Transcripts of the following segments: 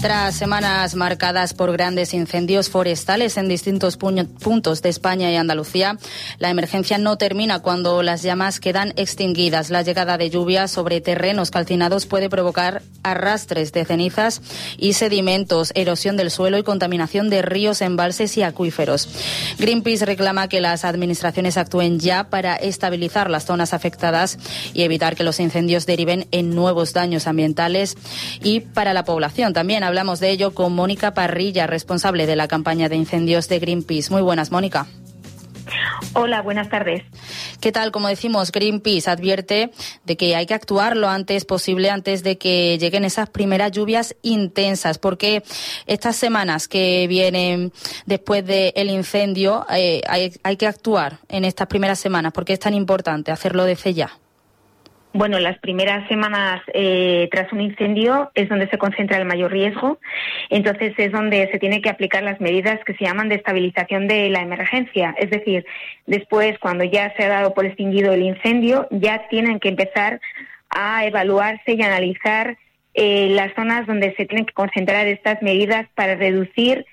Tras semanas marcadas por grandes incendios forestales en distintos puntos de España y Andalucía, la emergencia no termina cuando las llamas quedan extinguidas. La llegada de lluvias sobre terrenos calcinados puede provocar arrastres de cenizas y sedimentos, erosión del suelo y contaminación de ríos, embalses y acuíferos. Greenpeace reclama que las administraciones actúen ya para estabilizar las zonas afectadas y evitar que los incendios deriven en nuevos daños ambientales y para la población. También hablamos de ello con Mónica Parrilla, responsable de la campaña de incendios de Greenpeace. Muy buenas, Mónica. Hola, buenas tardes. ¿Qué tal? Como decimos, Greenpeace advierte de que hay que actuar lo antes posible, antes de que lleguen esas primeras lluvias intensas, porque estas semanas que vienen después del incendio hay que actuar en estas primeras semanas. ¿Por qué es tan importante hacerlo desde ya? Bueno, las primeras semanas tras un incendio es donde se concentra el mayor riesgo, entonces es donde se tienen que aplicar las medidas que se llaman de estabilización de la emergencia. Es decir, después, cuando ya se ha dado por extinguido el incendio, ya tienen que empezar a evaluarse y analizar las zonas donde se tienen que concentrar estas medidas para reducir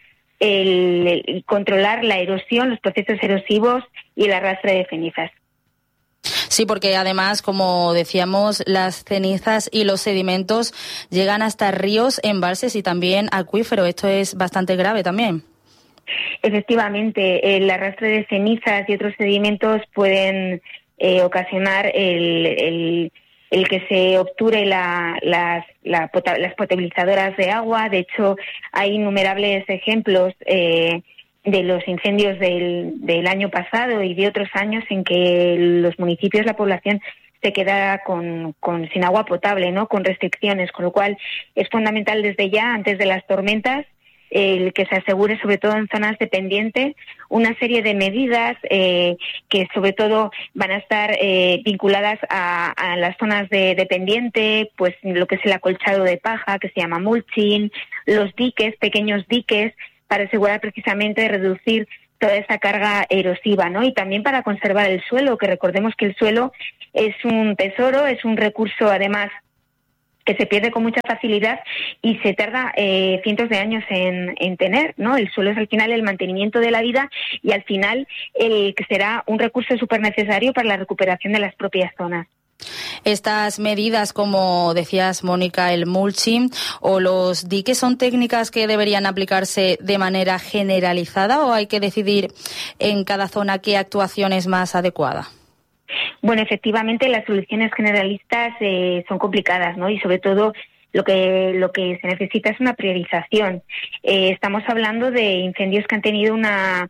y controlar la erosión, los procesos erosivos y el arrastre de cenizas. Sí, porque además, como decíamos, las cenizas y los sedimentos llegan hasta ríos, embalses y también acuíferos. Esto es bastante grave también. Efectivamente, el arrastre de cenizas y otros sedimentos pueden ocasionar el que se obture las potabilizadoras de agua. De hecho, hay innumerables ejemplos de los incendios del año pasado y de otros años en que los municipios, la población se queda sin agua potable, ¿no? Con restricciones, con lo cual es fundamental desde ya, antes de las tormentas, el que se asegure, sobre todo en zonas de pendiente, una serie de medidas que sobre todo van a estar vinculadas a las zonas de pendiente, pues lo que es el acolchado de paja, que se llama mulching, los diques, pequeños diques, para asegurar precisamente reducir toda esa carga erosiva, ¿no? Y también para conservar el suelo, que recordemos que el suelo es un tesoro, es un recurso además que se pierde con mucha facilidad y se tarda cientos de años en tener, ¿no? El suelo es al final el mantenimiento de la vida y al final que será un recurso súper necesario para la recuperación de las propias zonas. Estas medidas, como decías, Mónica, el mulching o los diques, ¿son técnicas que deberían aplicarse de manera generalizada o hay que decidir en cada zona qué actuación es más adecuada? Bueno, efectivamente, las soluciones generalistas son complicadas, ¿no? Y sobre todo lo que se necesita es una priorización. Estamos hablando de incendios que han tenido una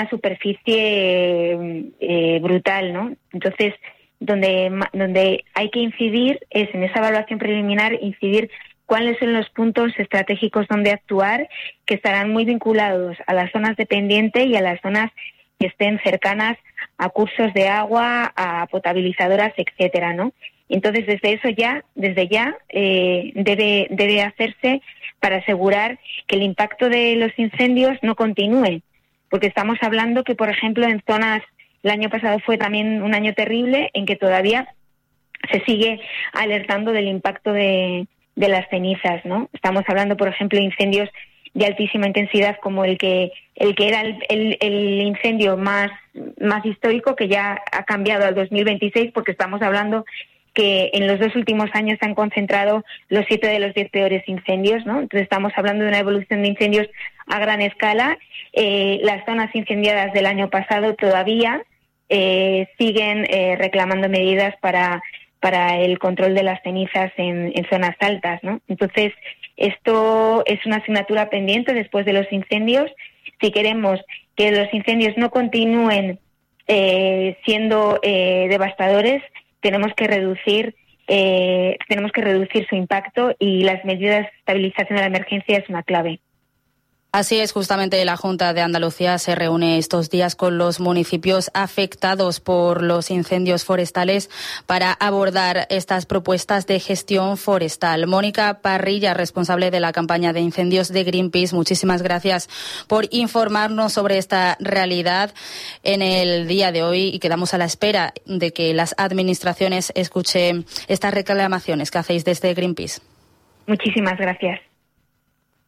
superficie brutal, ¿no? Entonces, donde hay que incidir es en esa evaluación preliminar, incidir cuáles son los puntos estratégicos donde actuar, que estarán muy vinculados a las zonas de pendiente y a las zonas que estén cercanas a cursos de agua, a potabilizadoras, etcétera, ¿no? Entonces, desde ya debe hacerse para asegurar que el impacto de los incendios no continúe, porque estamos hablando que, por ejemplo, en zonas. El año pasado fue también un año terrible en que todavía se sigue alertando del impacto de las cenizas, ¿no? Estamos hablando, por ejemplo, de incendios de altísima intensidad como el que era el incendio más histórico, que ya ha cambiado al 2026, porque estamos hablando que en los 2 últimos años se han concentrado los 7 de los 10 peores incendios, ¿no? Entonces estamos hablando de una evolución de incendios a gran escala. Las zonas incendiadas del año pasado todavía siguen reclamando medidas para el control de las cenizas en zonas altas, ¿no? Entonces, esto es una asignatura pendiente después de los incendios. Si queremos que los incendios no continúen siendo devastadores, tenemos que reducir su impacto y las medidas de estabilización de la emergencia es una clave. Así es, justamente la Junta de Andalucía se reúne estos días con los municipios afectados por los incendios forestales para abordar estas propuestas de gestión forestal. Mónica Parrilla, responsable de la campaña de incendios de Greenpeace, muchísimas gracias por informarnos sobre esta realidad en el día de hoy y quedamos a la espera de que las administraciones escuchen estas reclamaciones que hacéis desde Greenpeace. Muchísimas gracias.